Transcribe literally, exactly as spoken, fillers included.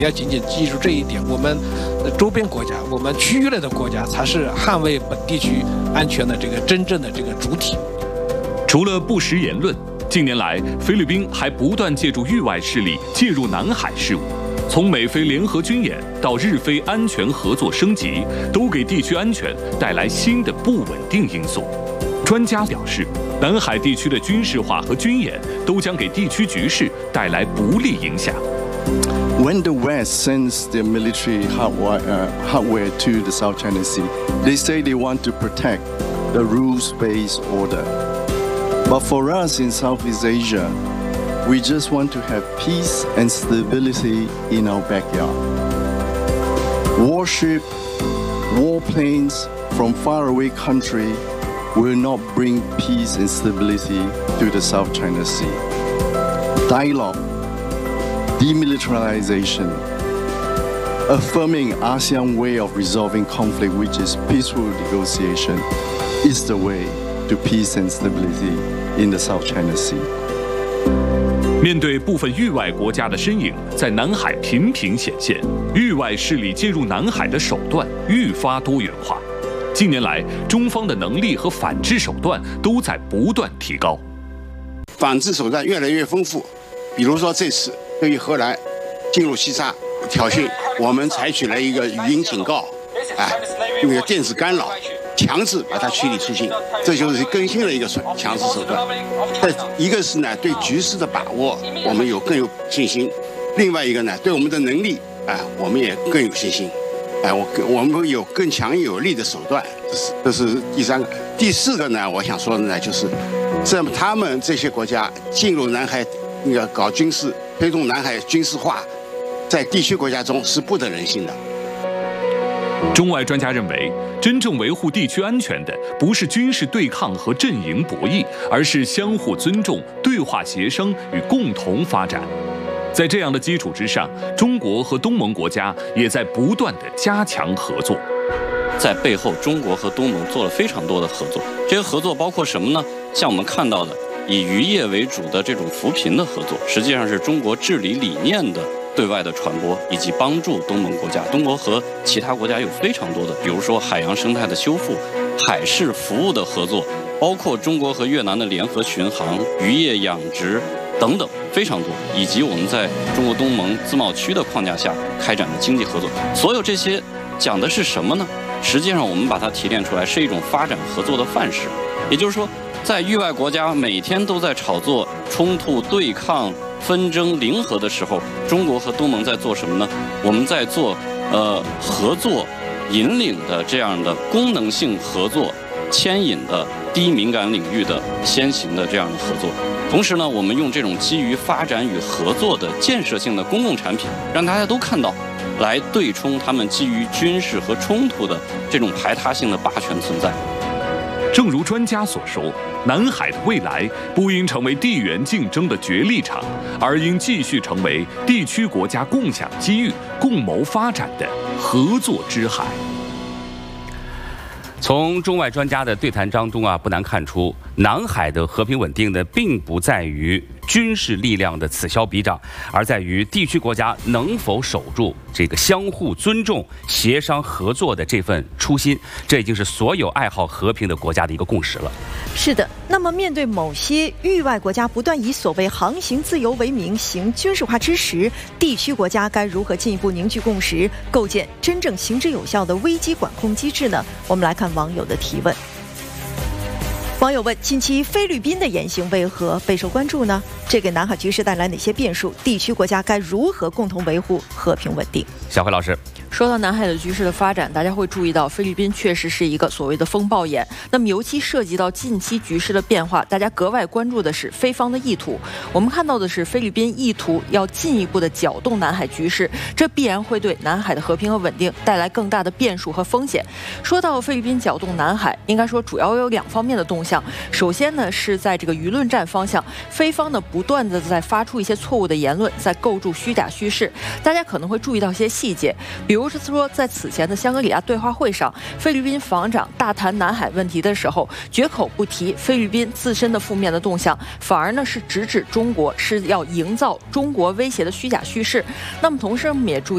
要紧紧记住这一点，我们周边国家、我们区域内的国家才是捍卫本地区安全的这个真正的这个主体。 除了不实言论，近年来菲律宾还不断借助域外势力介入南海事务，从美菲联合军演到日菲安全合作升级，都给地区安全带来新的不稳定因素。专家表示，南海地区的军事化和军演都将给地区局势带来不利影响。 When the West sends their military hardware, uh, hardware to the South China Sea, they say they want to protect the rules-based order. But for us in Southeast Asia, we just want to have peace and stability in our backyard. Warship, warplanes from faraway country will not bring peace and stability to the South China Sea. Dialogue, demilitarization, affirming ASEAN way of resolving conflict, which is peaceful negotiation, is the way to peace and stability in the South China Sea. 面对部分域外国家的身影在南海频频显现，域外势力介入南海的手段愈发多元化。近年来，中方的能力和反制手段都在不断提高， 反制手段越来越丰富。比如说这次对于荷兰进入西沙挑衅，我们采取了一个语音警告，哎，用一个电子干扰，强制把它驱离出境，这就是更新的一个强制手段。但一个是呢，对局势的把握，我们有更有信心；另外一个呢，对我们的能力，哎，我们也更有信心。哎，我我们有更强有力的手段，这是这是第三个。第四个呢，我想说的呢，就是这他们这些国家进入南海那个搞军事，推动南海军事化，在地区国家中是不得人心的。 中外专家认为，真正维护地区安全的不是军事对抗和阵营博弈，而是相互尊重、对话协商与共同发展。在这样的基础之上，中国和东盟国家也在不断地加强合作。 在背后，中国和东盟做了非常多的合作。这些合作包括什么呢？像我们看到的，以渔业为主的这种扶贫的合作，实际上是中国治理理念的对外的传播，以及帮助东盟国家。东国和其他国家有非常多的，比如说海洋生态的修复、海事服务的合作，包括中国和越南的联合巡航、渔业养殖等等，非常多，以及我们在中国东盟自贸区的框架下开展的经济合作。所有这些讲的是什么呢？实际上我们把它提炼出来，是一种发展合作的范式。也就是说，在域外国家每天都在炒作冲突、对抗、纷争、零和的时候，中国和东盟在做什么呢？我们在做呃合作引领的这样的功能性合作，牵引的低敏感领域的先行的这样的合作。同时呢，我们用这种基于发展与合作的建设性的公共产品，让大家都看到，来对冲他们基于军事和冲突的这种排他性的霸权存在。 正如专家所说，南海的未来不应成为地缘竞争的角力场，而应继续成为地区国家共享机遇、共谋发展的合作之海。 从中外专家的对谈当中啊，不难看出，南海的和平稳定呢，并不在于军事力量的此消彼长，而在于地区国家能否守住这个相互尊重、协商合作的这份初心。这已经是所有爱好和平的国家的一个共识了。 是的，那么面对某些域外国家不断以所谓航行自由为名行军事化之时，地区国家该如何进一步凝聚共识，构建真正行之有效的危机管控机制呢？我们来看网友的提问。网友问：近期菲律宾的言行为何备受关注呢？这给南海局势带来哪些变数？地区国家该如何共同维护和平稳定？ 小辉老师。 说到南海的局势的发展，大家会注意到菲律宾确实是一个所谓的风暴眼。那么尤其涉及到近期局势的变化，大家格外关注的是菲方的意图。我们看到的是菲律宾意图要进一步的搅动南海局势，这必然会对南海的和平和稳定带来更大的变数和风险。说到菲律宾搅动南海，应该说主要有两方面的动向。首先呢，是在这个舆论战方向，菲方呢不断的在发出一些错误的言论，在构筑虚假叙事。大家可能会注意到一些细节，比如是说在此前的香格里拉对话会上，菲律宾防长大谈南海问题的时候，绝口不提菲律宾自身的负面的动向，反而呢是直指中国是要营造中国威胁的虚假叙事。那么同时我们也注意